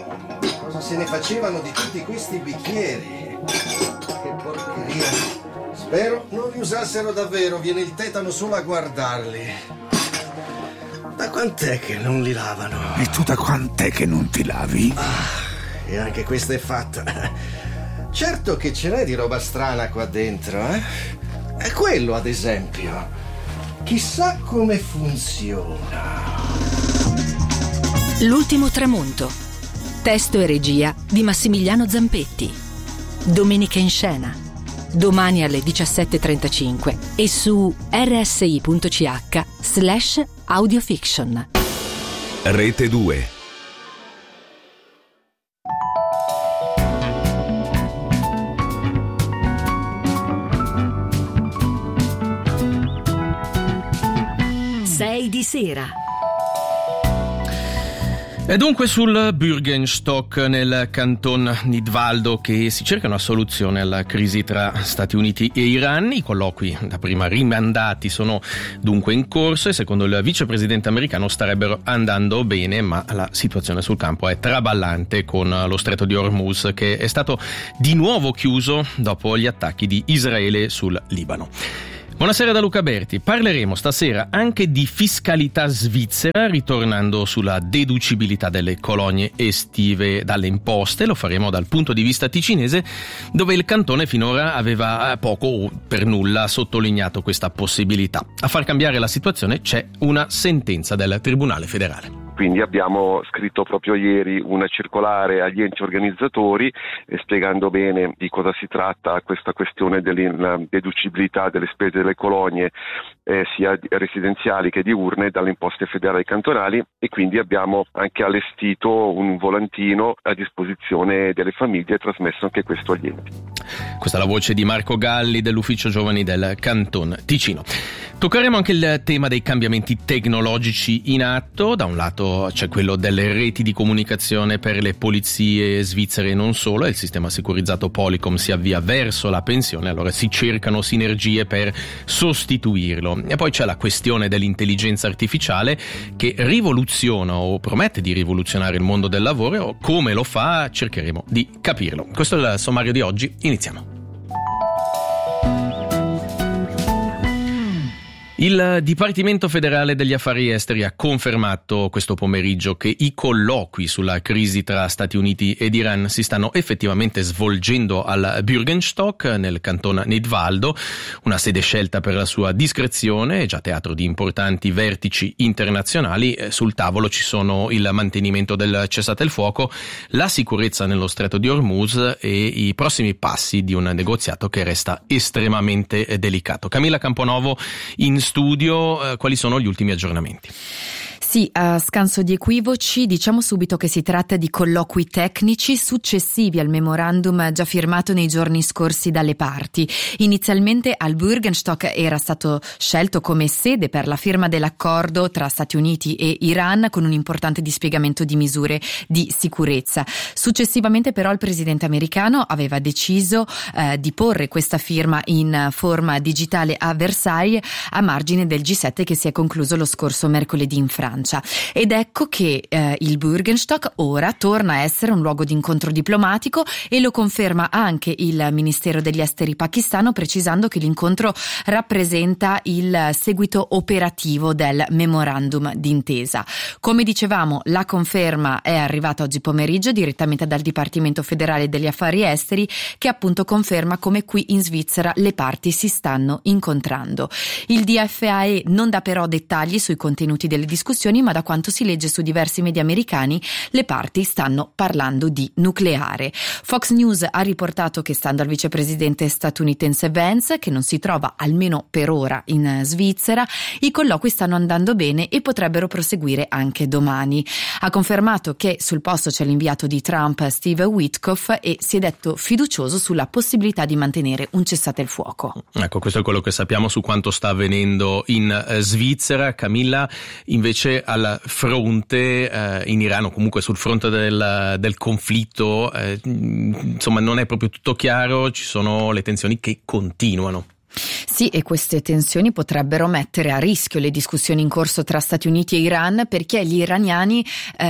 Cosa se ne facevano di tutti questi bicchieri? Che porcheria. Spero non li usassero davvero, viene il tetano solo a guardarli. Da quant'è che non li lavano? E tu da quant'è che non ti lavi? E anche questa è fatta. Certo che ce n'è di roba strana qua dentro, eh? È quello, ad esempio. Chissà come funziona. L'ultimo tramonto. Testo e regia di Massimiliano Zampetti. Domenica in scena. Domani alle 17:35 e su rsi.ch/audiofiction. Rete 2. Sei di sera. E dunque sul Bürgenstock nel canton Nidwaldo che si cerca una soluzione alla crisi tra Stati Uniti e Iran. I colloqui dapprima rimandati sono dunque in corso e secondo il vicepresidente americano starebbero andando bene, ma la situazione sul campo è traballante con lo stretto di Hormuz che è stato di nuovo chiuso dopo gli attacchi di Israele sul Libano. Buonasera da Luca Berti. Parleremo stasera anche di fiscalità svizzera, ritornando sulla deducibilità delle colonie estive dalle imposte. Lo faremo dal punto di vista ticinese, dove il cantone finora aveva poco o per nulla sottolineato questa possibilità. A far cambiare la situazione c'è una sentenza del Tribunale federale. Quindi abbiamo scritto proprio ieri una circolare agli enti organizzatori spiegando bene di cosa si tratta questa questione della deducibilità delle spese delle colonie sia residenziali che diurne dalle imposte federali e cantonali, e quindi abbiamo anche allestito un volantino a disposizione delle famiglie e trasmesso anche questo agli enti. Questa è la voce di Marco Galli dell'Ufficio Giovani del Canton Ticino. Toccheremo anche il tema dei cambiamenti tecnologici in atto. Da un lato c'è quello delle reti di comunicazione per le polizie svizzere e non solo, e il sistema securizzato Polycom si avvia verso la pensione, allora si cercano sinergie per sostituirlo. E poi c'è la questione dell'intelligenza artificiale che rivoluziona o promette di rivoluzionare il mondo del lavoro. Come lo fa? Cercheremo di capirlo. Questo è il sommario di oggi, iniziamo. Il Dipartimento federale degli affari esteri ha confermato questo pomeriggio che i colloqui sulla crisi tra Stati Uniti ed Iran si stanno effettivamente svolgendo al Bürgenstock nel canton Nidwaldo, una sede scelta per la sua discrezione, già teatro di importanti vertici internazionali. Sul tavolo ci sono il mantenimento del cessate il fuoco, la sicurezza nello stretto di Hormuz e i prossimi passi di un negoziato che resta estremamente delicato. Camilla Camponovo in studio, quali sono gli ultimi aggiornamenti? Sì, a scanso di equivoci diciamo subito che si tratta di colloqui tecnici successivi al memorandum già firmato nei giorni scorsi dalle parti. Inizialmente al Bürgenstock era stato scelto come sede per la firma dell'accordo tra Stati Uniti e Iran con un importante dispiegamento di misure di sicurezza. Successivamente però il presidente americano aveva deciso di porre questa firma in forma digitale a Versailles a margine del G7 che si è concluso lo scorso mercoledì in Francia. Ed ecco che il Bürgenstock ora torna a essere un luogo di incontro diplomatico, e lo conferma anche il Ministero degli Esteri pakistano, precisando che l'incontro rappresenta il seguito operativo del memorandum d'intesa. Come dicevamo, la conferma è arrivata oggi pomeriggio direttamente dal Dipartimento federale degli affari esteri, che appunto conferma come qui in Svizzera le parti si stanno incontrando. Il DFAE non dà però dettagli sui contenuti delle discussioni, ma da quanto si legge su diversi media americani le parti stanno parlando di nucleare. Fox News ha riportato che, stando al vicepresidente statunitense Vance, che non si trova almeno per ora in Svizzera, i colloqui stanno andando bene e potrebbero proseguire anche domani. Ha confermato che sul posto c'è l'inviato di Trump Steve Witkoff e si è detto fiducioso sulla possibilità di mantenere un cessate il fuoco. Ecco, questo è quello che sappiamo su quanto sta avvenendo in Svizzera. Camilla, invece al fronte in Iran, o comunque sul fronte del conflitto, insomma non è proprio tutto chiaro, ci sono le tensioni che continuano. Sì, e queste tensioni potrebbero mettere a rischio le discussioni in corso tra Stati Uniti e Iran, perché per gli iraniani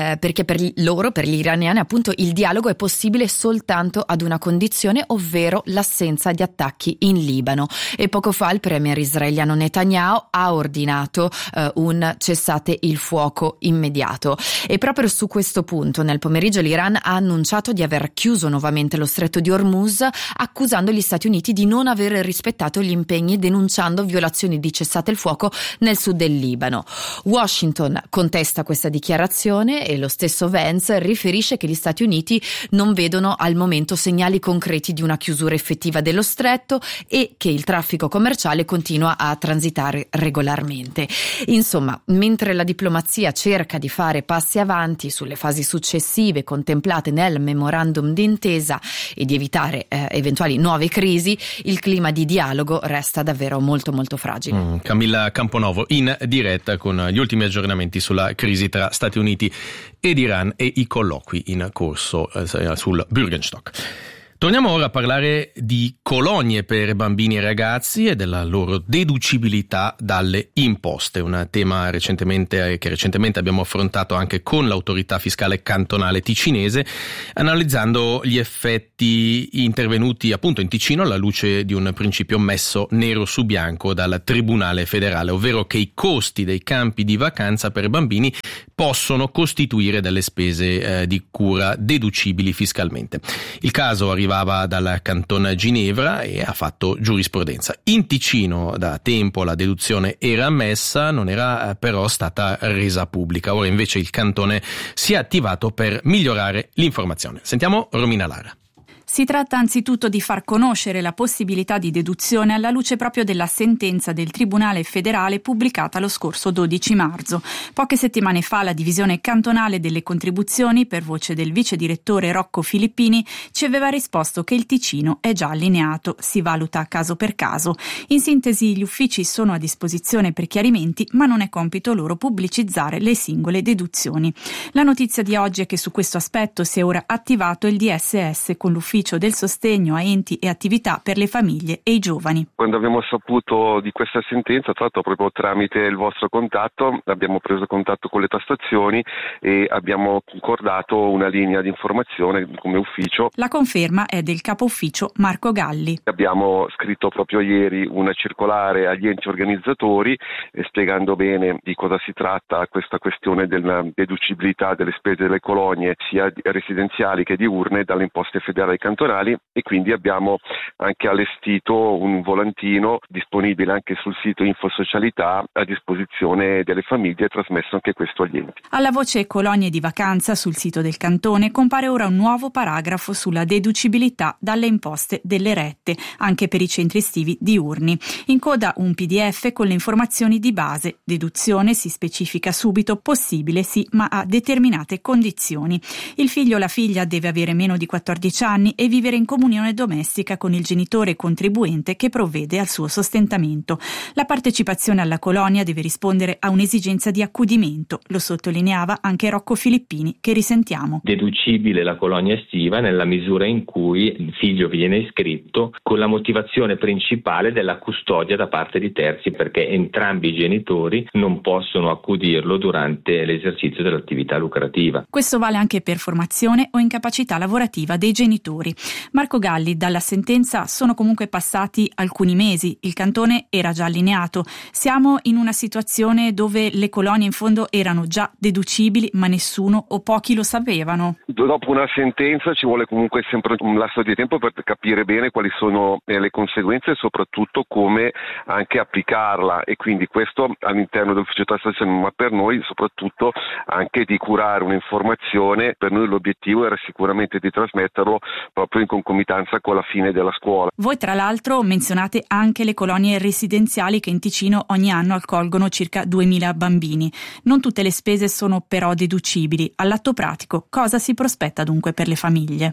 appunto il dialogo è possibile soltanto ad una condizione, ovvero l'assenza di attacchi in Libano. E poco fa il premier israeliano Netanyahu ha ordinato un cessate il fuoco immediato. E proprio su questo punto nel pomeriggio l'Iran ha annunciato di aver chiuso nuovamente lo stretto di Hormuz, accusando gli Stati Uniti di non aver rispettato gli impegni e denunciando violazioni di cessate il fuoco nel sud del Libano. Washington contesta questa dichiarazione e lo stesso Vance riferisce che gli Stati Uniti non vedono al momento segnali concreti di una chiusura effettiva dello stretto e che il traffico commerciale continua a transitare regolarmente. Insomma, mentre la diplomazia cerca di fare passi avanti sulle fasi successive contemplate nel memorandum d'intesa e di evitare eventuali nuove crisi, il clima di dialogo resta davvero molto molto fragile. Camilla Camponovo in diretta con gli ultimi aggiornamenti sulla crisi tra Stati Uniti ed Iran e i colloqui in corso sul Bürgenstock. Torniamo ora a parlare di colonie per bambini e ragazzi e della loro deducibilità dalle imposte, un tema che recentemente abbiamo affrontato anche con l'autorità fiscale cantonale ticinese, analizzando gli effetti intervenuti appunto in Ticino alla luce di un principio messo nero su bianco dal Tribunale federale, ovvero che i costi dei campi di vacanza per bambini possono costituire delle spese di cura deducibili fiscalmente. Il caso arrivava dal Canton Ginevra e ha fatto giurisprudenza. In Ticino da tempo la deduzione era ammessa, non era però stata resa pubblica. Ora invece il cantone si è attivato per migliorare l'informazione. Sentiamo Romina Lara. Si tratta anzitutto di far conoscere la possibilità di deduzione alla luce proprio della sentenza del Tribunale federale pubblicata lo scorso 12 marzo. Poche settimane fa la divisione cantonale delle contribuzioni, per voce del vice direttore Rocco Filippini, ci aveva risposto che il Ticino è già allineato, si valuta caso per caso. In sintesi, gli uffici sono a disposizione per chiarimenti, ma non è compito loro pubblicizzare le singole deduzioni. La notizia di oggi è che su questo aspetto si è ora attivato il DSS con l'ufficio del sostegno a enti e attività per le famiglie e i giovani. Quando abbiamo saputo di questa sentenza, tra l'altro proprio tramite il vostro contatto, abbiamo preso contatto con le tassazioni e abbiamo concordato una linea di informazione come ufficio. La conferma è del capo ufficio Marco Galli. Abbiamo scritto proprio ieri una circolare agli enti organizzatori spiegando bene di cosa si tratta questa questione della deducibilità delle spese delle colonie sia residenziali che diurne dalle imposte federali cantonali, e quindi abbiamo anche allestito un volantino disponibile anche sul sito Infosocialità a disposizione delle famiglie, trasmesso anche questo agli enti. Alla voce colonie di vacanza sul sito del cantone compare ora un nuovo paragrafo sulla deducibilità dalle imposte delle rette, anche per i centri estivi diurni. In coda un PDF con le informazioni di base. Deduzione, si specifica subito, possibile sì, ma a determinate condizioni. Il figlio o la figlia deve avere meno di 14 anni e vivere in comunione domestica con il genitore contribuente che provvede al suo sostentamento. La partecipazione alla colonia deve rispondere a un'esigenza di accudimento, lo sottolineava anche Rocco Filippini, che risentiamo. Deducibile la colonia estiva nella misura in cui il figlio viene iscritto con la motivazione principale della custodia da parte di terzi, perché entrambi i genitori non possono accudirlo durante l'esercizio dell'attività lucrativa. Questo vale anche per formazione o incapacità lavorativa dei genitori. Marco Galli, dalla sentenza sono comunque passati alcuni mesi, il cantone era già allineato. Siamo in una situazione dove le colonie in fondo erano già deducibili, ma nessuno o pochi lo sapevano. Dopo una sentenza ci vuole comunque sempre un lasso di tempo per capire bene quali sono le conseguenze e soprattutto come anche applicarla, e quindi questo all'interno dell'ufficio tassazione, ma per noi soprattutto anche di curare un'informazione. Per noi l'obiettivo era sicuramente di trasmetterlo proprio in concomitanza con la fine della scuola. Voi tra l'altro menzionate anche le colonie residenziali che in Ticino ogni anno accolgono circa 2000 bambini. Non tutte le spese sono però deducibili. All'atto pratico, cosa si prospetta dunque per le famiglie?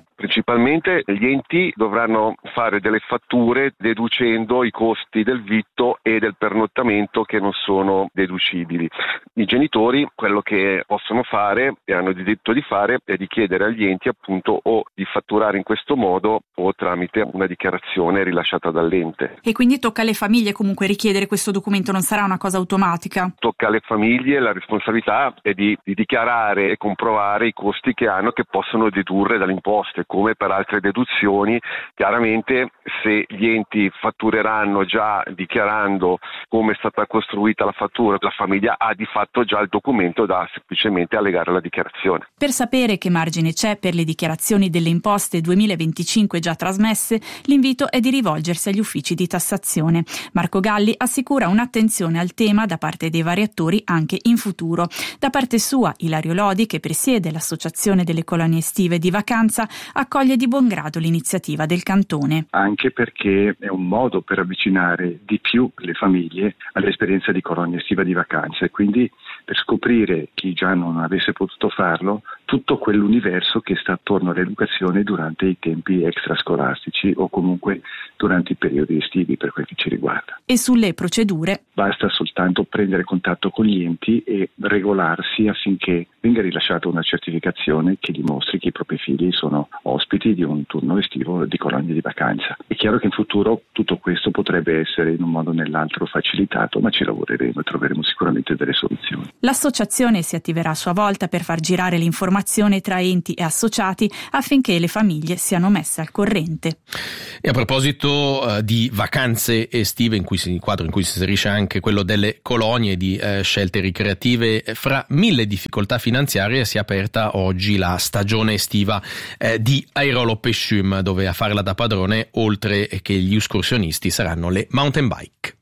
Principalmente gli enti dovranno fare delle fatture deducendo i costi del vitto e del pernottamento che non sono deducibili. I genitori quello che possono fare e hanno diritto di fare è di chiedere agli enti appunto o di fatturare in questo modo o tramite una dichiarazione rilasciata dall'ente. E quindi tocca alle famiglie comunque richiedere questo documento, non sarà una cosa automatica? Tocca alle famiglie, la responsabilità è di dichiarare e comprovare i costi che hanno, che possono dedurre dalle imposte, come per altre deduzioni. Chiaramente se gli enti fattureranno già dichiarando come è stata costruita la fattura, la famiglia ha di fatto già il documento da semplicemente allegare alla dichiarazione. Per sapere che margine c'è per le dichiarazioni delle imposte 2025 già trasmesse, l'invito è di rivolgersi agli uffici di tassazione. Marco Galli assicura un'attenzione al tema da parte dei vari attori anche in futuro. Da parte sua, Ilario Lodi, che presiede l'Associazione delle Colonie Estive di Vacanza, accoglie di buon grado l'iniziativa del Cantone. Anche perché è un modo per avvicinare di più le famiglie all'esperienza di colonia estiva di vacanza e quindi per scoprire, chi già non avesse potuto farlo, tutto quell'universo che sta attorno all'educazione durante i tempi extrascolastici o comunque durante i periodi estivi per quel che ci riguarda. E sulle procedure? Basta soltanto prendere contatto con gli enti e regolarsi affinché venga rilasciata una certificazione che dimostri che i propri figli sono ospiti di un turno estivo di colonie di vacanza. È chiaro che in futuro tutto questo potrebbe essere in un modo o nell'altro facilitato, ma ci lavoreremo e troveremo sicuramente delle soluzioni. L'associazione si attiverà a sua volta per far girare l'informazione tra enti e associati affinché le famiglie siano messe al corrente. E a proposito di vacanze estive, in quadro in cui si inserisce anche quello delle colonie di scelte ricreative, fra mille difficoltà finanziarie si è aperta oggi la stagione estiva di Airolo Pescium, dove a farla da padrone, oltre che gli escursionisti, saranno le mountain bike.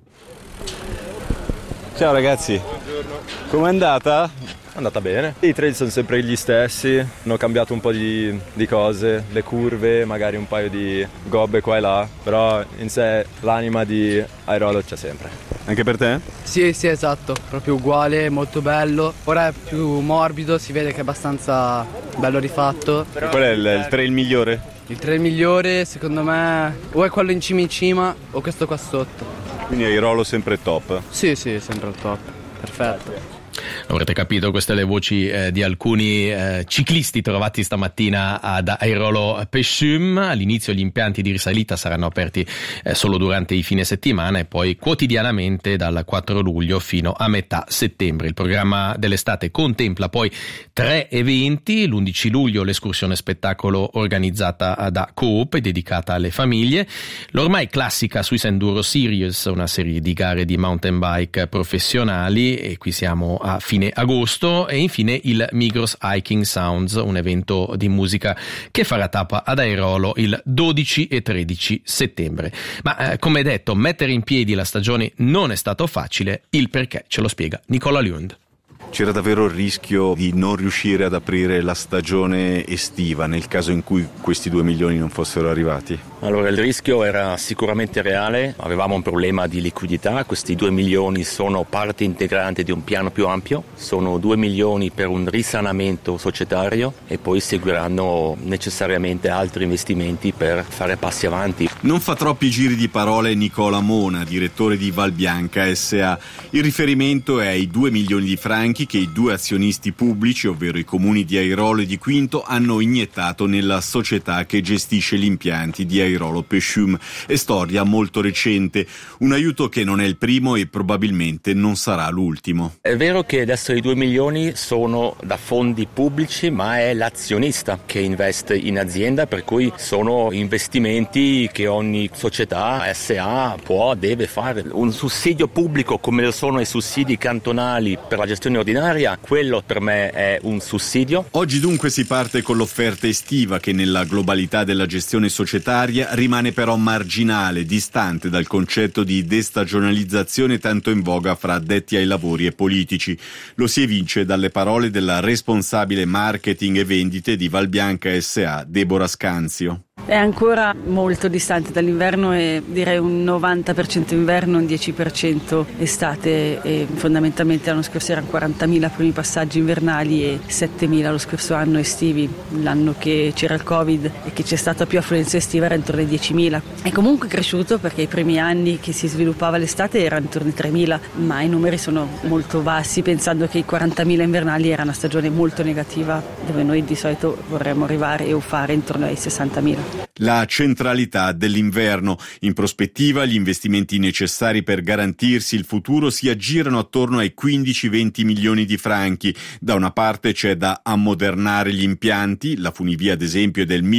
Ciao ragazzi, com'è andata? È andata bene. I trail sono sempre gli stessi, hanno cambiato un po' di cose, le curve, magari un paio di gobbe qua e là, però in sé l'anima di Airolo c'è sempre. Anche per te? Sì, esatto, proprio uguale, molto bello. Ora è più morbido, si vede che è abbastanza bello rifatto. E qual è il trail migliore? Il trail migliore secondo me o è quello in cima o questo qua sotto. Quindi Airolo sempre top? Sì, sempre al top, perfetto. Avrete capito, queste le voci di alcuni ciclisti trovati stamattina ad Airolo Pescium. All'inizio gli impianti di risalita saranno aperti solo durante i fine settimana e poi quotidianamente dal 4 luglio fino a metà settembre. Il programma dell'estate contempla poi 3 eventi. L'11 luglio l'escursione spettacolo organizzata da Coop e dedicata alle famiglie. L'ormai classica Swiss Enduro Series, una serie di gare di mountain bike professionali, e qui siamo a fine agosto. E infine il Migros Hiking Sounds, un evento di musica che farà tappa ad Airolo il 12 e 13 settembre. Ma come detto, mettere in piedi la stagione non è stato facile, il perché ce lo spiega Nicola Lund. C'era davvero il rischio di non riuscire ad aprire la stagione estiva nel caso in cui questi 2 milioni non fossero arrivati? Allora, il rischio era sicuramente reale, avevamo un problema di liquidità. Questi 2 milioni sono parte integrante di un piano più ampio, sono 2 milioni per un risanamento societario e poi seguiranno necessariamente altri investimenti per fare passi avanti. Non fa troppi giri di parole Nicola Mona, direttore di Valbianca SA. Il riferimento è ai 2 milioni di franchi che i 2 azionisti pubblici, ovvero i comuni di Airolo e di Quinto, hanno iniettato nella società che gestisce gli impianti di Airolo Pescium. È storia molto recente, un aiuto che non è il primo e probabilmente non sarà l'ultimo. È vero che adesso i 2 milioni sono da fondi pubblici, ma è l'azionista che investe in azienda, per cui sono investimenti che ogni società SA deve fare. Un sussidio pubblico come lo sono i sussidi cantonali per la gestione ordinaria, quello per me è un sussidio. Oggi dunque si parte con l'offerta estiva che nella globalità della gestione societaria rimane però marginale, distante dal concetto di destagionalizzazione tanto in voga fra addetti ai lavori e politici. Lo si evince dalle parole della responsabile marketing e vendite di Valbianca SA, Deborah Scanzio. È ancora molto distante dall'inverno e direi un 90% inverno, un 10% estate e fondamentalmente l'anno scorso erano 40.000 primi passaggi invernali e 7.000 lo scorso anno estivi. L'anno che c'era il Covid e che c'è stata più affluenza estiva era intorno ai 10.000. È comunque cresciuto perché i primi anni che si sviluppava l'estate erano intorno ai 3.000, ma i numeri sono molto bassi pensando che i 40.000 invernali era una stagione molto negativa dove noi di solito vorremmo arrivare o fare intorno ai 60.000. La centralità dell'inverno. In prospettiva, gli investimenti necessari per garantirsi il futuro si aggirano attorno ai 15-20 milioni di franchi. Da una parte c'è da ammodernare gli impianti, la funivia ad esempio è del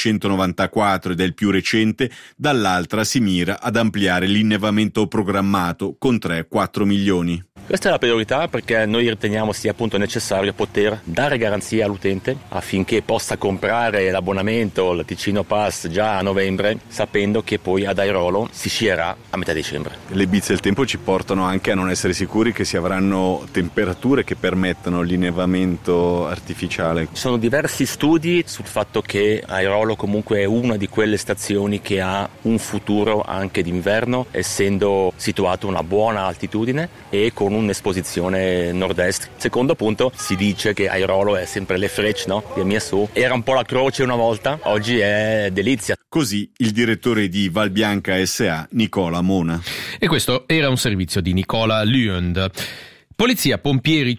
1994 ed è il più recente, dall'altra si mira ad ampliare l'innevamento programmato con 3-4 milioni. Questa è la priorità perché noi riteniamo sia appunto necessario poter dare garanzia all'utente affinché possa comprare l'abbonamento, il Ticino Pass già a novembre, sapendo che poi ad Airolo si scierà a metà dicembre. Le bizze del tempo ci portano anche a non essere sicuri che si avranno temperature che permettano l'innevamento artificiale. Ci sono diversi studi sul fatto che Airolo comunque è una di quelle stazioni che ha un futuro anche d'inverno, essendo situato a una buona altitudine e con un'esposizione nord-est. Secondo punto, si dice che Airolo è sempre le frecce, no? Via mia su. Era un po' la croce una volta, oggi è delizia. Così il direttore di Valbianca SA, Nicola Mona. E questo era un servizio di Nicola Lund. Polizia, pompieri,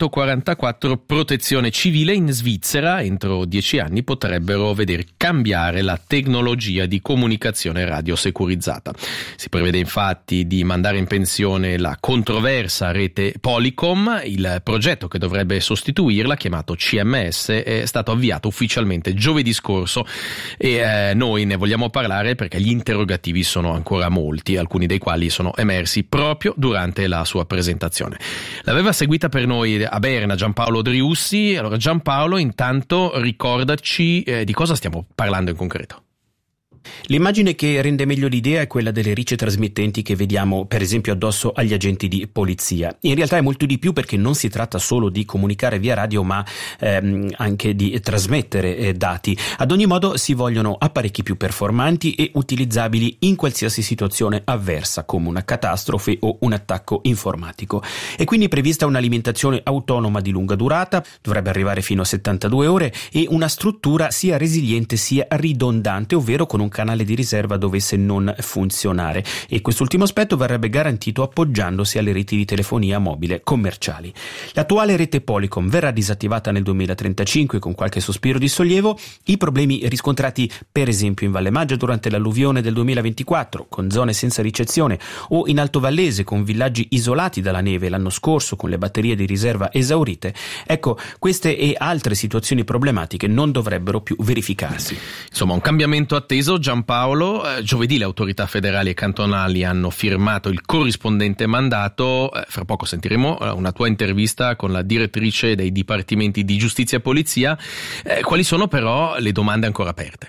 144, protezione civile in Svizzera entro 10 anni potrebbero veder cambiare la tecnologia di comunicazione radiosecurizzata. Si prevede infatti di mandare in pensione la controversa rete Polycom. Il progetto che dovrebbe sostituirla, chiamato CMS, è stato avviato ufficialmente giovedì scorso e noi ne vogliamo parlare perché gli interrogativi sono ancora molti, alcuni dei quali sono emersi proprio durante la sua presentazione. L'aveva seguita per noi a Berna Giampaolo Driussi. Allora Giampaolo, intanto ricordaci di cosa stiamo parlando in concreto. L'immagine che rende meglio l'idea è quella delle ricce trasmittenti che vediamo per esempio addosso agli agenti di polizia. In realtà è molto di più perché non si tratta solo di comunicare via radio ma anche di trasmettere dati. Ad ogni modo si vogliono apparecchi più performanti e utilizzabili in qualsiasi situazione avversa come una catastrofe o un attacco informatico. È quindi prevista un'alimentazione autonoma di lunga durata, dovrebbe arrivare fino a 72 ore e una struttura sia resiliente sia ridondante, ovvero con un canale di riserva dovesse non funzionare, e quest'ultimo aspetto verrebbe garantito appoggiandosi alle reti di telefonia mobile commerciali. L'attuale rete Polycom verrà disattivata nel 2035 con qualche sospiro di sollievo. I problemi riscontrati per esempio in Valle Maggia durante l'alluvione del 2024 con zone senza ricezione o in Alto Vallese con villaggi isolati dalla neve l'anno scorso con le batterie di riserva esaurite, ecco, queste e altre situazioni problematiche non dovrebbero più verificarsi. Insomma, un cambiamento atteso. Giampaolo, giovedì le autorità federali e cantonali hanno firmato il corrispondente mandato. Fra poco sentiremo una tua intervista con la direttrice dei dipartimenti di giustizia e polizia. Quali sono però le domande ancora aperte?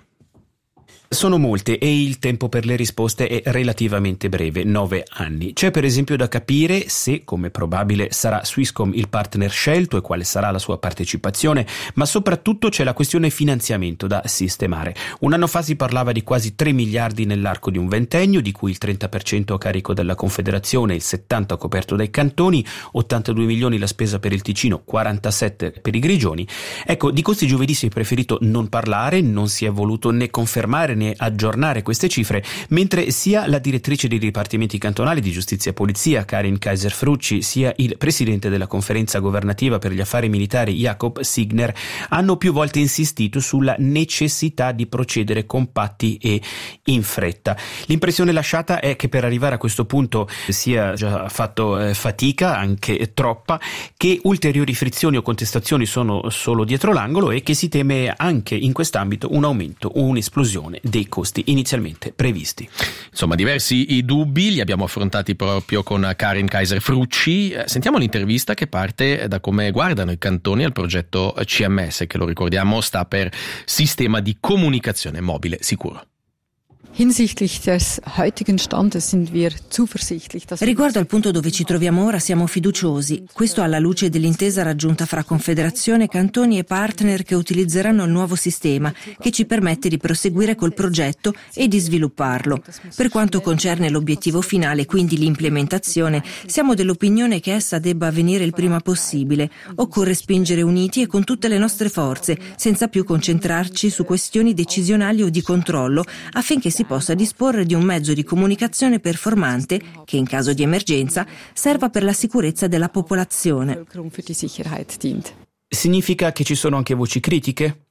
Sono molte e il tempo per le risposte è relativamente breve, 9 anni. C'è per esempio da capire se, come probabile, sarà Swisscom il partner scelto e quale sarà la sua partecipazione, ma soprattutto c'è la questione finanziamento da sistemare. Un anno fa si parlava di quasi 3 miliardi nell'arco di un ventennio, di cui il 30% a carico della Confederazione, il 70% coperto dai cantoni, 82 milioni la spesa per il Ticino, 47 per i Grigioni. Ecco, di questi giovedì si è preferito non parlare, non si è voluto né confermare né aggiornare queste cifre, mentre sia la direttrice dei dipartimenti cantonali di giustizia e polizia, Karin Kaiser-Frucci, sia il presidente della conferenza governativa per gli affari militari, Jakob Signer, hanno più volte insistito sulla necessità di procedere compatti e in fretta. L'impressione lasciata è che per arrivare a questo punto sia già fatto fatica, anche troppa, che ulteriori frizioni o contestazioni sono solo dietro l'angolo e che si teme anche in quest'ambito un aumento o un'esplosione dei costi inizialmente previsti. Insomma, diversi i dubbi li abbiamo affrontati proprio con Karin Kaiser-Frucci. Sentiamo l'intervista che parte da come guardano i cantoni al progetto CMS, che lo ricordiamo sta per Sistema di Comunicazione Mobile Sicuro. Riguardo al punto dove ci troviamo ora siamo fiduciosi, questo alla luce dell'intesa raggiunta fra Confederazione, cantoni e partner che utilizzeranno il nuovo sistema che ci permette di proseguire col progetto e di svilupparlo. Per quanto concerne l'obiettivo finale, quindi l'implementazione, siamo dell'opinione che essa debba avvenire il prima possibile. Occorre spingere uniti e con tutte le nostre forze, senza più concentrarci su questioni decisionali o di controllo, affinché si possa disporre di un mezzo di comunicazione performante che in caso di emergenza serva per la sicurezza della popolazione. Significa che ci sono anche voci critiche?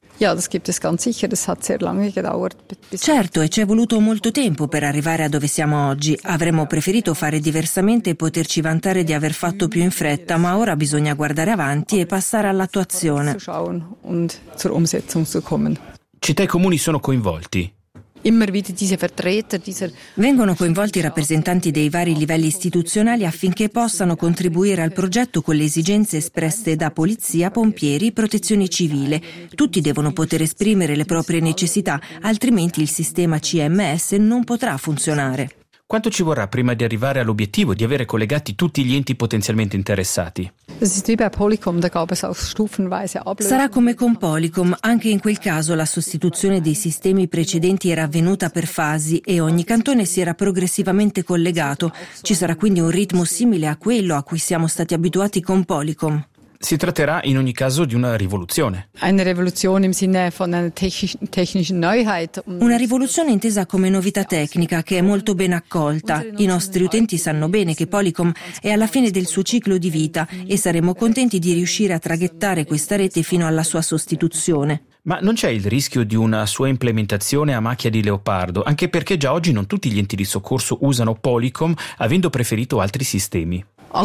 Certo, e ci è voluto molto tempo per arrivare a dove siamo oggi. Avremmo preferito fare diversamente e poterci vantare di aver fatto più in fretta, ma ora bisogna guardare avanti e passare all'attuazione. Città e comuni sono coinvolti. Vengono coinvolti i rappresentanti dei vari livelli istituzionali affinché possano contribuire al progetto con le esigenze espresse da polizia, pompieri, protezione civile. Tutti devono poter esprimere le proprie necessità, altrimenti il sistema CMS non potrà funzionare. Quanto ci vorrà prima di arrivare all'obiettivo di avere collegati tutti gli enti potenzialmente interessati? Sarà come con Polycom, anche in quel caso la sostituzione dei sistemi precedenti era avvenuta per fasi e ogni cantone si era progressivamente collegato. Ci sarà quindi un ritmo simile a quello a cui siamo stati abituati con Polycom. Si tratterà in ogni caso di una rivoluzione. Una rivoluzione intesa come novità tecnica che è molto ben accolta. I nostri utenti sanno bene che Polycom è alla fine del suo ciclo di vita e saremo contenti di riuscire a traghettare questa rete fino alla sua sostituzione. Ma non c'è il rischio di una sua implementazione a macchia di leopardo, anche perché già oggi non tutti gli enti di soccorso usano Polycom, avendo preferito altri sistemi.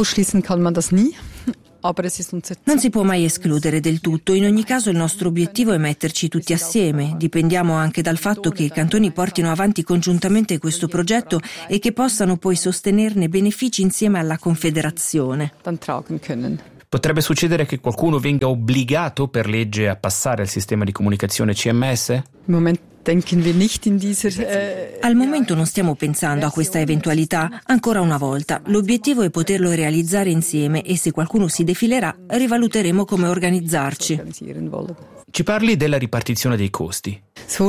Non si può mai escludere del tutto, in ogni caso il nostro obiettivo è metterci tutti assieme. Dipendiamo anche dal fatto che i cantoni portino avanti congiuntamente questo progetto e che possano poi sostenerne benefici insieme alla Confederazione. Potrebbe succedere che qualcuno venga obbligato per legge a passare al sistema di comunicazione CMS? Al momento non stiamo pensando a questa eventualità. Ancora una volta, l'obiettivo è poterlo realizzare insieme e se qualcuno si defilerà, rivaluteremo come organizzarci. Ci parli della ripartizione dei costi.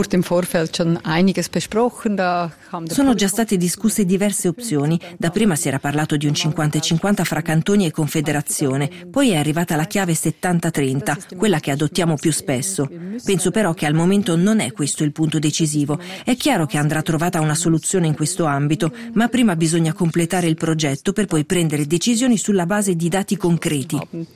Sono già state discusse diverse opzioni. Dapprima si era parlato di un 50-50 fra cantoni e confederazione, poi è arrivata la chiave 70-30, quella che adottiamo più spesso. Penso però che al momento non è questo il punto decisivo. È chiaro che andrà trovata una soluzione in questo ambito, ma prima bisogna completare il progetto per poi prendere decisioni sulla base di dati concreti.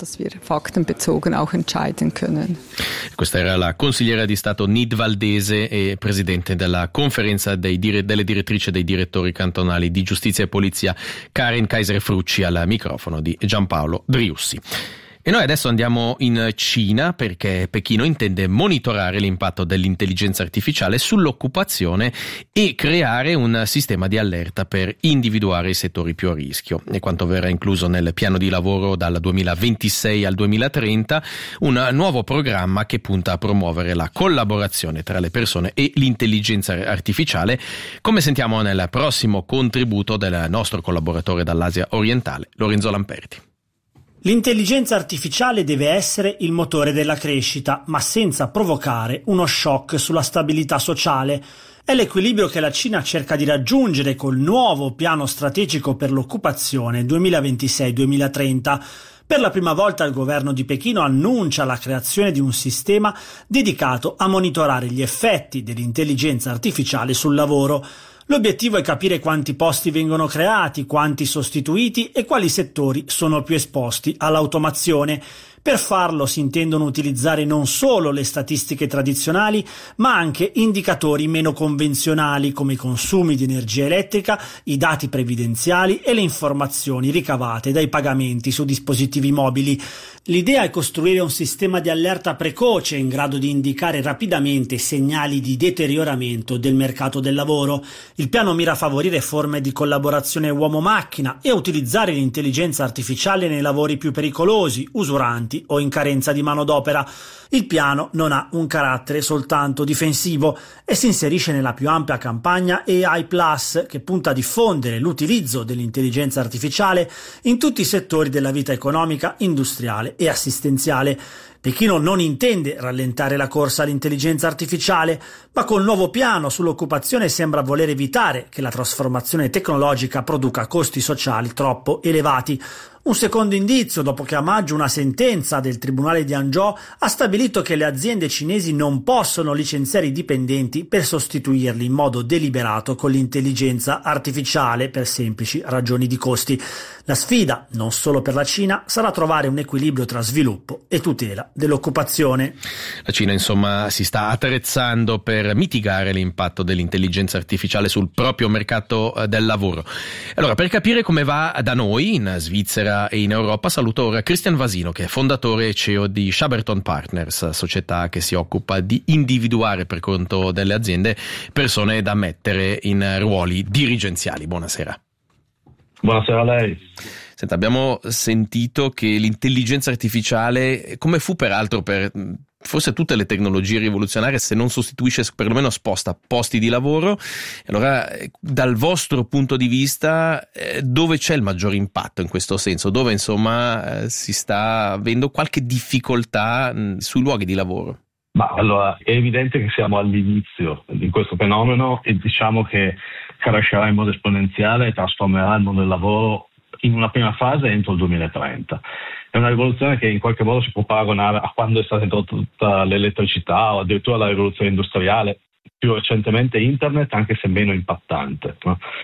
Questa era la consigliera di Stato nidvaldese e presidente della conferenza delle direttrici e dei direttori cantonali di giustizia e polizia, Karin Kaiser-Frucci, al microfono di Giampaolo Driussi. E noi adesso andiamo in Cina perché Pechino intende monitorare l'impatto dell'intelligenza artificiale sull'occupazione e creare un sistema di allerta per individuare i settori più a rischio. E quanto verrà incluso nel piano di lavoro dal 2026 al 2030, un nuovo programma che punta a promuovere la collaborazione tra le persone e l'intelligenza artificiale, come sentiamo nel prossimo contributo del nostro collaboratore dall'Asia orientale, Lorenzo Lamperti. L'intelligenza artificiale deve essere il motore della crescita, ma senza provocare uno shock sulla stabilità sociale. È l'equilibrio che la Cina cerca di raggiungere col nuovo piano strategico per l'occupazione 2026-2030. Per la prima volta il governo di Pechino annuncia la creazione di un sistema dedicato a monitorare gli effetti dell'intelligenza artificiale sul lavoro. L'obiettivo è capire quanti posti vengono creati, quanti sostituiti e quali settori sono più esposti all'automazione. Per farlo si intendono utilizzare non solo le statistiche tradizionali, ma anche indicatori meno convenzionali come i consumi di energia elettrica, i dati previdenziali e le informazioni ricavate dai pagamenti su dispositivi mobili. L'idea è costruire un sistema di allerta precoce in grado di indicare rapidamente segnali di deterioramento del mercato del lavoro. Il piano mira a favorire forme di collaborazione uomo-macchina e a utilizzare l'intelligenza artificiale nei lavori più pericolosi, usuranti o in carenza di manodopera. Il piano non ha un carattere soltanto difensivo e si inserisce nella più ampia campagna AI Plus, che punta a diffondere l'utilizzo dell'intelligenza artificiale in tutti i settori della vita economica, industriale e assistenziale. Pechino non intende rallentare la corsa all'intelligenza artificiale, ma col nuovo piano sull'occupazione sembra voler evitare che la trasformazione tecnologica produca costi sociali troppo elevati. Un secondo indizio, dopo che a maggio una sentenza del Tribunale di Hangzhou ha stabilito che le aziende cinesi non possono licenziare i dipendenti per sostituirli in modo deliberato con l'intelligenza artificiale per semplici ragioni di costi. La sfida, non solo per la Cina, sarà trovare un equilibrio tra sviluppo e tutela dell'occupazione. La Cina, insomma, si sta attrezzando per mitigare l'impatto dell'intelligenza artificiale sul proprio mercato del lavoro. Allora, per capire come va da noi, in Svizzera e in Europa, saluto ora Christian Vasino, che è fondatore e CEO di Shaberton Partners, società che si occupa di individuare per conto delle aziende persone da mettere in ruoli dirigenziali. Buonasera. Buonasera a lei. Senta, abbiamo sentito che l'intelligenza artificiale, come fu peraltro per forse tutte le tecnologie rivoluzionarie, se non sostituisce, perlomeno sposta posti di lavoro. Allora, dal vostro punto di vista, dove c'è il maggior impatto in questo senso? Dove, insomma, si sta avendo qualche difficoltà sui luoghi di lavoro? Ma allora, è evidente che siamo all'inizio di questo fenomeno e diciamo che crescerà in modo esponenziale e trasformerà il mondo del lavoro in una prima fase entro il 2030. È una rivoluzione che in qualche modo si può paragonare a quando è stata introdotta l'elettricità o addirittura la rivoluzione industriale, più recentemente internet, anche se meno impattante.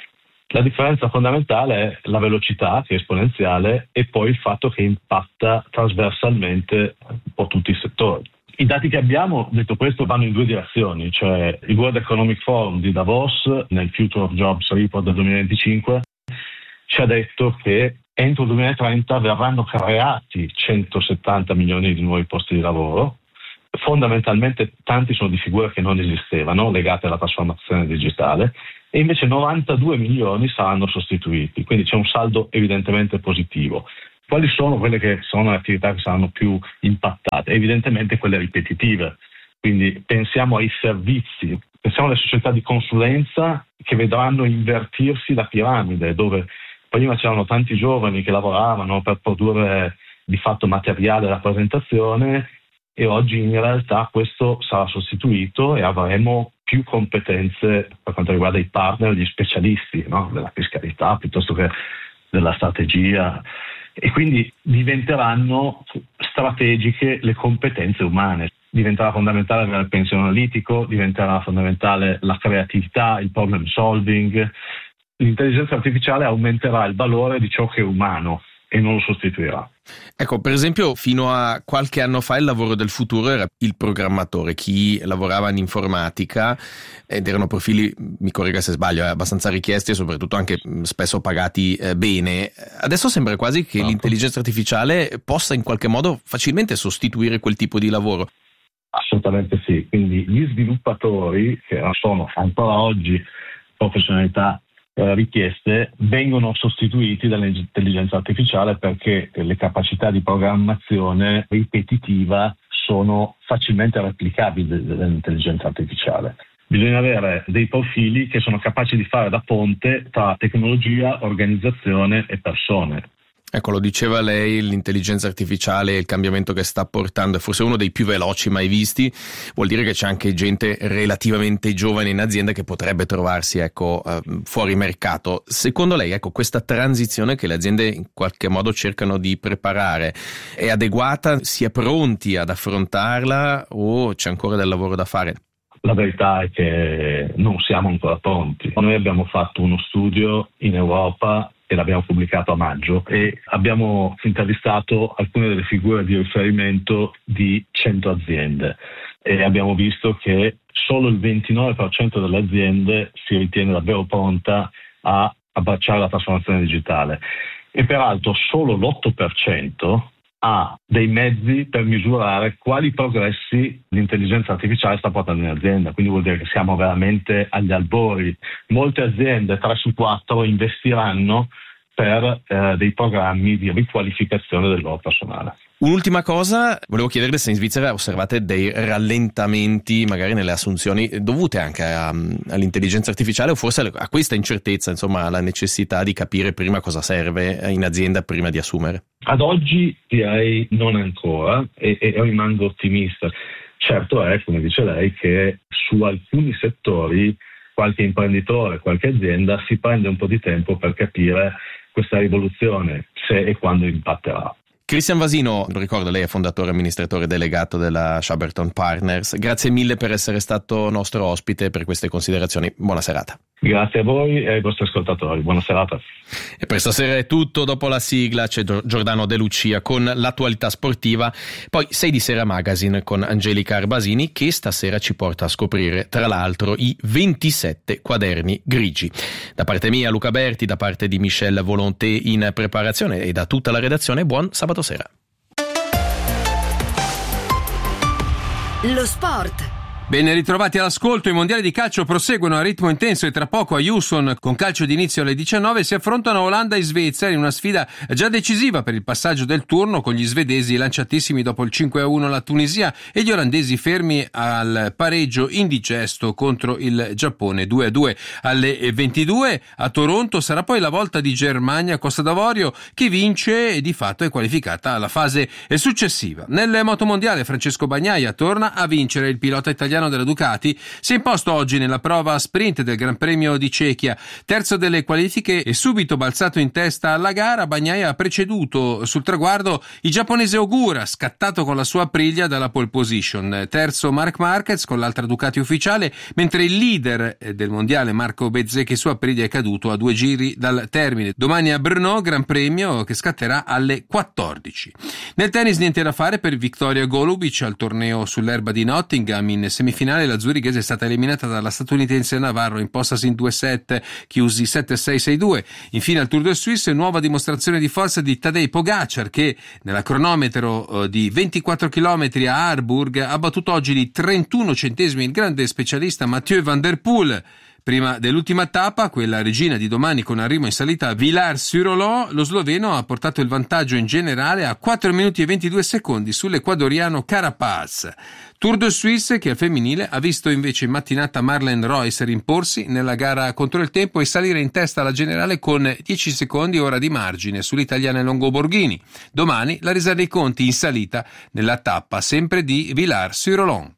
La differenza fondamentale è la velocità, che è esponenziale, e poi il fatto che impatta trasversalmente un po' tutti i settori. I dati che abbiamo, detto questo, vanno in due direzioni, cioè il World Economic Forum di Davos, nel Future of Jobs Report del 2025, ci ha detto che entro il 2030 verranno creati 170 milioni di nuovi posti di lavoro. Fondamentalmente tanti sono di figure che non esistevano, legate alla trasformazione digitale, e invece 92 milioni saranno sostituiti, quindi c'è un saldo evidentemente positivo. Quali sono quelle che sono le attività che saranno più impattate? Evidentemente quelle ripetitive, quindi pensiamo ai servizi, pensiamo alle società di consulenza che vedranno invertirsi la piramide, dove prima c'erano tanti giovani che lavoravano per produrre di fatto materiale da presentazione e oggi in realtà questo sarà sostituito e avremo più competenze per quanto riguarda i partner, gli specialisti, no? Della fiscalità piuttosto che della strategia, e quindi diventeranno strategiche le competenze umane. Diventerà fondamentale avere il pensiero analitico, diventerà fondamentale la creatività, il problem solving. L'intelligenza artificiale aumenterà il valore di ciò che è umano e non lo sostituirà. Ecco, per esempio, fino a qualche anno fa il lavoro del futuro era il programmatore, chi lavorava in informatica, ed erano profili, mi corregga se sbaglio, abbastanza richiesti e soprattutto anche spesso pagati bene. Adesso sembra quasi che l'intelligenza artificiale possa in qualche modo facilmente sostituire quel tipo di lavoro. Assolutamente sì, quindi gli sviluppatori, che sono ancora oggi professionalità richieste, vengono sostituiti dall'intelligenza artificiale perché le capacità di programmazione ripetitiva sono facilmente replicabili dall'intelligenza artificiale. Bisogna avere dei profili che sono capaci di fare da ponte tra tecnologia, organizzazione e persone. Ecco, lo diceva lei, l'intelligenza artificiale, il cambiamento che sta portando è forse uno dei più veloci mai visti. Vuol dire che c'è anche gente relativamente giovane in azienda che potrebbe trovarsi, fuori mercato. Secondo lei, questa transizione che le aziende in qualche modo cercano di preparare è adeguata? Si è pronti ad affrontarla o c'è ancora del lavoro da fare? La verità è che non siamo ancora pronti. Noi abbiamo fatto uno studio in Europa e l'abbiamo pubblicato a maggio e abbiamo intervistato alcune delle figure di riferimento di 100 aziende e abbiamo visto che solo il 29% delle aziende si ritiene davvero pronta a abbracciare la trasformazione digitale e peraltro solo l'8% ha dei mezzi per misurare quali progressi l'intelligenza artificiale sta portando in azienda, quindi vuol dire che siamo veramente agli albori. Molte aziende, 3 su 4, investiranno per dei programmi di riqualificazione del loro personale. Un'ultima cosa, volevo chiederle se in Svizzera osservate dei rallentamenti magari nelle assunzioni dovute anche all'intelligenza artificiale o forse a questa incertezza, insomma alla necessità di capire prima cosa serve in azienda prima di assumere. Ad oggi direi non ancora e rimango ottimista. Certo è, come dice lei, che su alcuni settori qualche imprenditore, qualche azienda si prende un po' di tempo per capire questa rivoluzione, se e quando impatterà. Cristian Vasino, lo ricordo, lei è fondatore e amministratore delegato della Shaberton Partners. Grazie mille per essere stato nostro ospite, per queste considerazioni. Buona serata. Grazie a voi e ai vostri ascoltatori. Buona serata. E per stasera è tutto. Dopo la sigla c'è Giordano De Lucia con l'attualità sportiva. Poi 6 di Sera Magazine con Angelica Arbasini, che stasera ci porta a scoprire, tra l'altro, i 27 quaderni grigi. Da parte mia, Luca Berti, da parte di Michel Volonté in preparazione e da tutta la redazione, buon sabato sera. Lo sport. Ben ritrovati all'ascolto. I mondiali di calcio proseguono a ritmo intenso e tra poco a Houston, con calcio d'inizio alle 19, si affrontano Olanda e Svezia in una sfida già decisiva per il passaggio del turno, con gli svedesi lanciatissimi dopo il 5-1 alla Tunisia e gli olandesi fermi al pareggio indigesto contro il Giappone 2-2. Alle 22 a Toronto sarà poi la volta di Germania-Costa d'Avorio, che vince e di fatto è qualificata alla fase successiva. Nel motomondiale Francesco Bagnaia torna a vincere. Il pilota italiano della Ducati si è imposto oggi nella prova sprint del Gran Premio di Cechia, terzo delle qualifiche e subito balzato in testa alla gara. Bagnaia ha preceduto sul traguardo il giapponese Ogura, scattato con la sua Aprilia dalla pole position. Terzo Marc Marquez con l'altra Ducati ufficiale, mentre il leader del mondiale Marco Bezzecchi su Aprilia è caduto a 2 giri dal termine. Domani a Brno, Gran Premio che scatterà alle 14. Nel tennis niente da fare per Victoria Golubic al torneo sull'erba di Nottingham. In semifinale la zurighese è stata eliminata dalla statunitense Navarro in postasi in 2 set chiusi 7-6-6-2. Infine al Tour de Suisse, nuova dimostrazione di forza di Tadej Pogacar, che nella cronometro di 24 km a Harburg ha battuto oggi di 31 centesimi il grande specialista Mathieu van der Poel. Prima dell'ultima tappa, quella regina di domani con arrivo in salita a Villars-sur-Olon, lo sloveno ha portato il vantaggio in generale a 4 minuti e 22 secondi sull'ecuadoriano Carapaz. Tour de Suisse che al femminile ha visto invece in mattinata Marlene Reusser imporsi nella gara contro il tempo e salire in testa alla generale con 10 secondi ora di margine sull'italiana Longo Borghini. Domani la resa dei conti in salita nella tappa sempre di Villars-sur-Olon.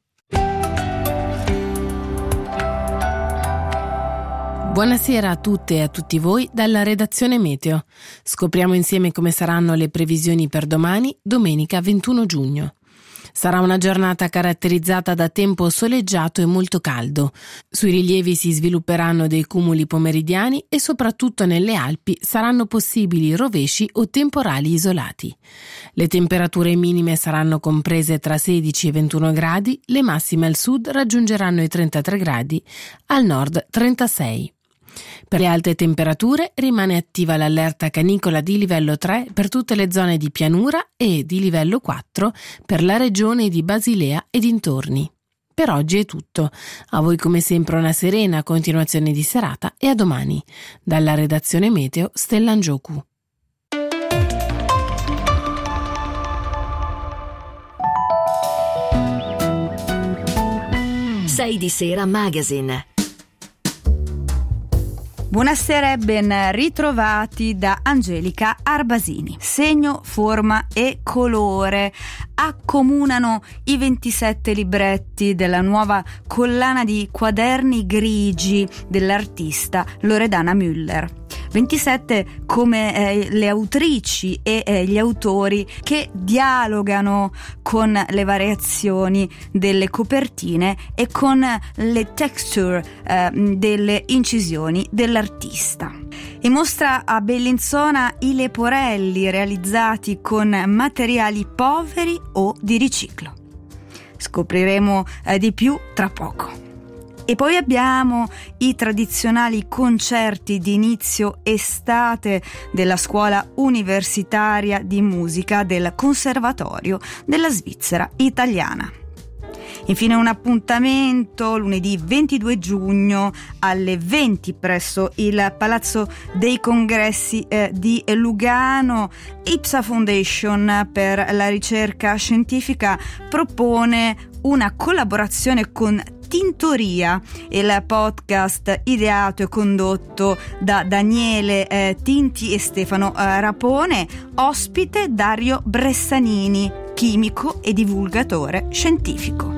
Buonasera a tutte e a tutti voi dalla redazione Meteo. Scopriamo insieme come saranno le previsioni per domani, domenica 21 giugno. Sarà una giornata caratterizzata da tempo soleggiato e molto caldo. Sui rilievi si svilupperanno dei cumuli pomeridiani e soprattutto nelle Alpi saranno possibili rovesci o temporali isolati. Le temperature minime saranno comprese tra 16 e 21 gradi, le massime al sud raggiungeranno i 33 gradi, al nord 36. Per le alte temperature rimane attiva l'allerta canicola di livello 3 per tutte le zone di pianura e di livello 4 per la regione di Basilea e dintorni. Per oggi è tutto. A voi come sempre una serena continuazione di serata e a domani. Dalla redazione Meteo, Stella Njoku. Sei di Sera Magazine. Buonasera e ben ritrovati da Angelica Arbasini. Segno, forma e colore accomunano i 27 libretti della nuova collana di quaderni grigi dell'artista Loredana Müller. 27 come le autrici e gli autori che dialogano con le variazioni delle copertine e con le texture delle incisioni dell'artista. E mostra a Bellinzona i leporelli realizzati con materiali poveri o di riciclo. Scopriremo di più tra poco. E poi abbiamo i tradizionali concerti di inizio estate della Scuola Universitaria di Musica del Conservatorio della Svizzera Italiana. Infine un appuntamento lunedì 22 giugno alle 20 presso il Palazzo dei Congressi di Lugano. IPSA Foundation per la ricerca scientifica propone una collaborazione con Tintoria, il podcast ideato e condotto da Daniele Tinti e Stefano Rapone, ospite Dario Bressanini, chimico e divulgatore scientifico.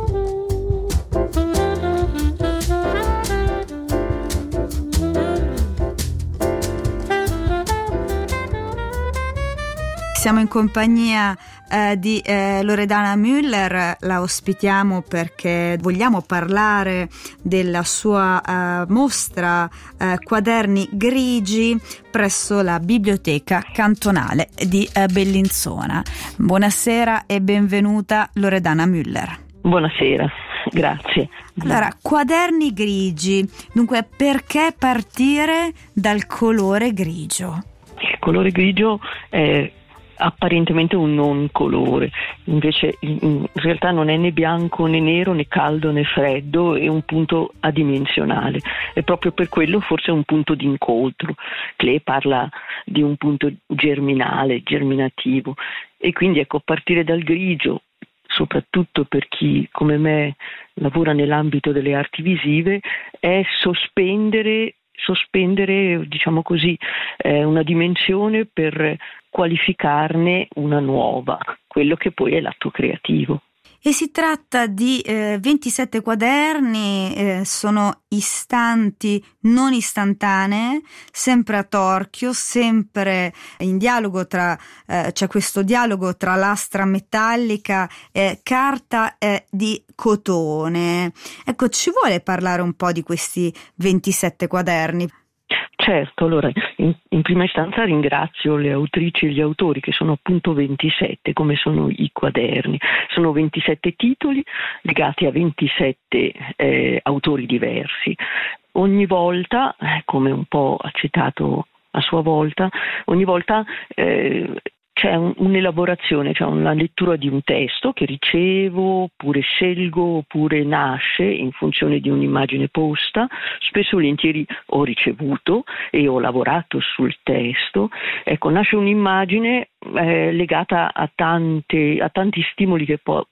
Siamo in compagnia di Loredana Müller, la ospitiamo perché vogliamo parlare della sua mostra Quaderni Grigi presso la Biblioteca Cantonale di Bellinzona. Buonasera e benvenuta Loredana Müller. Buonasera, grazie. Allora, Quaderni Grigi, dunque perché partire dal colore grigio? Il colore grigio è apparentemente un non colore, invece in realtà non è né bianco né nero né caldo né freddo, è un punto adimensionale, e proprio per quello forse è un punto di incontro. Klee parla di un punto germinale, germinativo, e quindi ecco, partire dal grigio, soprattutto per chi come me lavora nell'ambito delle arti visive, è sospendere, diciamo così, una dimensione per qualificarne una nuova, quello che poi è l'atto creativo. E si tratta di 27 quaderni, sono istanti non istantanee, sempre a torchio, sempre in dialogo c'è questo dialogo tra lastra metallica e carta di cotone. Ecco, ci vuole parlare un po' di questi 27 quaderni? Certo, allora in prima istanza ringrazio le autrici e gli autori, che sono appunto 27, come sono i quaderni. Sono 27 titoli legati a 27 autori diversi. Ogni volta, come un po' ha citato a sua volta, ogni volta c'è un'elaborazione, c'è una lettura di un testo che ricevo, oppure scelgo, oppure nasce in funzione di un'immagine posta. Spesso volentieri ho ricevuto e ho lavorato sul testo. Ecco, nasce un'immagine legata a tanti stimoli che